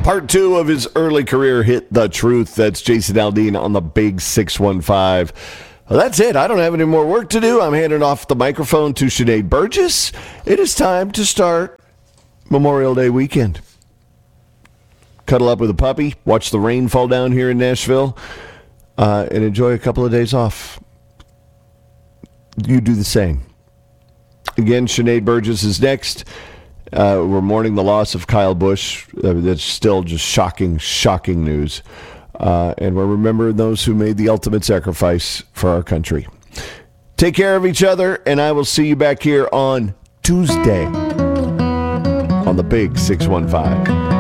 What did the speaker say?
Part 2 of his early career hit, The Truth. That's Jason Aldean on the Big 615. Well, that's it. I don't have any more work to do. I'm handing off the microphone to Sinead Burgess. It is time to start Memorial Day weekend. Cuddle up with a puppy, watch the rain fall down here in Nashville, and enjoy a couple of days off. You do the same. Again, Sinead Burgess is next. We're mourning the loss of Kyle Busch. That's still just shocking news. And we're remembering those who made the ultimate sacrifice for our country. Take care of each other, and I will see you back here on Tuesday on the Big 615.